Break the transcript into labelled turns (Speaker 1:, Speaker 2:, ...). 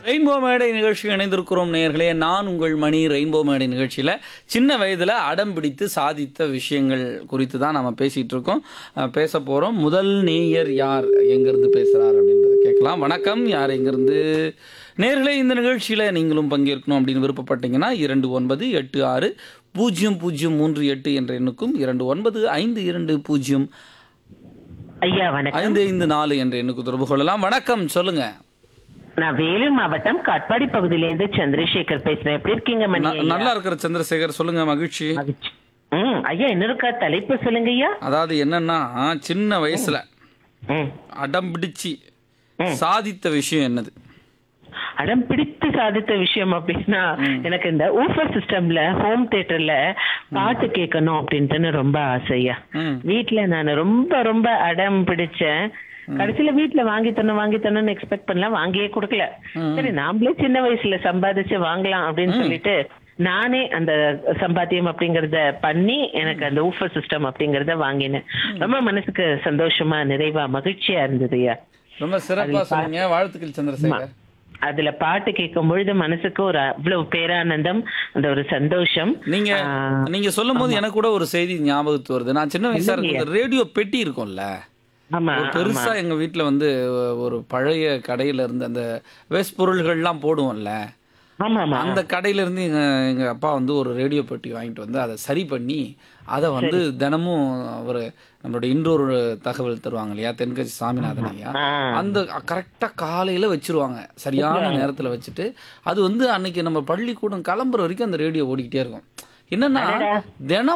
Speaker 1: Rainbow மேடை நிகழ்ச்சி இணைந்திருக்கிறோம் நேயர்களே. நான் உங்கள் மணி. ரெயின்போ மேடை நிகழ்ச்சியில் சின்ன வயதில் அடம் பிடித்து சாதித்த விஷயங்கள் குறித்து தான் நம்ம பேசிகிட்டு இருக்கோம், பேச போகிறோம். முதல் நேயர் யார், எங்கேருந்து பேசுகிறார் அப்படின்றத கேட்கலாம். வணக்கம், யார் எங்கேருந்து? நேயர்களே, இந்த நிகழ்ச்சியில் நீங்களும் பங்கேற்கணும் அப்படின்னு விருப்பப்பட்டீங்கன்னா 29860038 என்ற எண்ணுக்கும் 295220
Speaker 2: ஐயா வணக்கம்.
Speaker 1: 554 என்ற எண்ணுக்கு தொடர்பு கொள்ளலாம். வணக்கம், சொல்லுங்க.
Speaker 2: நான் வேலூர் மாவட்டம் காட்பாடி பகுதியிலேருந்து சந்திரசேகர் பேசுறேன். எப்படி இருக்கீங்க மணி ஐயா?
Speaker 1: நல்லா இருக்கிற சந்திரசேகர், சொல்லுங்க. மகிழ்ச்சி.
Speaker 2: மகிழ்ச்சி. ஐயா என்ன இருக்கா தலைப்பு சொல்லுங்க ஐயா.
Speaker 1: அதாவது என்னன்னா, சின்ன வயசுல
Speaker 2: ம்.
Speaker 1: அடம் பிடிச்சு சாதித்த விஷயம் என்னது?
Speaker 2: அடம் பிடித்து சாதித்த விஷயம் அப்படின்னா, எனக்கு இந்த ஊஃபர் சிஸ்டம்ல ஹோம் தியேட்டர்ல பாட்டு கேட்கணும் அப்படின்ட்டு ரொம்ப ஆசையா. வீட்டுல நான் ரொம்ப ரொம்ப அடம் பிடிச்சேன். கடைசியில வீட்டுல வாங்கி தரணும்னு எக்ஸ்பெக்ட் பண்ணலாம், வாங்கியே கொடுக்கல. சரி நாமளே சின்ன வயசுல சம்பாதிச்சு வாங்கலாம் அப்படின்னு சொல்லிட்டு நானே அந்த சம்பாத்தியம் அப்படிங்கறத பண்ணி எனக்கு அந்த ஊஃபர் சிஸ்டம் அப்படிங்கறத வாங்கினேன். ரொம்ப மனசுக்கு சந்தோஷமா, நிறைவா, மகிழ்ச்சியா இருந்ததுயா.
Speaker 1: ரொம்ப சிறப்பா சொன்னீங்க, வாழ்த்துக்கள் சந்திரசேகர்.
Speaker 2: அதுல பாட்டு கேட்கும் பொழுது மனசுக்கு ஒரு அவ்வளவு பேரானந்தம், அந்த ஒரு சந்தோஷம்.
Speaker 1: நீங்க சொல்லும் போது எனக்கு கூட ஒரு செய்தி ஞாபகத்து வருது. நான் சின்ன வயசா இருக்கும் ரேடியோ பெட்டி இருக்கும்ல, பெருசா எங்க வீட்டுல வந்து ஒரு பழைய கடையில இருந்து அந்த வேஸ்ட் பொருள்கள்லாம் போடுவோம்ல, அந்த கடையில இருந்து எங்க அப்பா வந்து ஒரு ரேடியோ பெட்டி வாங்கிட்டு வந்து அதை சரி பண்ணி அதை வந்து தினமும் ஒரு நம்மளோட இன்னொரு தகவல் தருவாங்க இல்லையா, தென்கட்சி சாமிநாதன் ஐயா, அந்த கரெக்டா காலையில வச்சிருவாங்க, சரியான நேரத்துல வச்சுட்டு அது வந்து அன்னைக்கு நம்ம பள்ளிக்கூடம் கிளம்புற வரைக்கும் அந்த ரேடியோ ஓடிக்கிட்டே இருக்கும். என்னன்னா தினம்